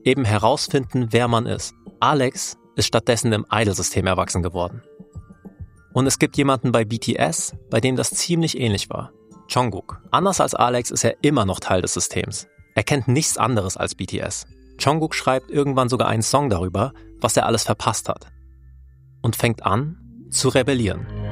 eben herausfinden, wer man ist. Alex ist stattdessen im Idol-System erwachsen geworden. Und es gibt jemanden bei BTS, bei dem das ziemlich ähnlich war. Jungkook. Anders als Alex ist er immer noch Teil des Systems. Er kennt nichts anderes als BTS. Jungkook schreibt irgendwann sogar einen Song darüber, was er alles verpasst hat. Und fängt an, zu rebellieren.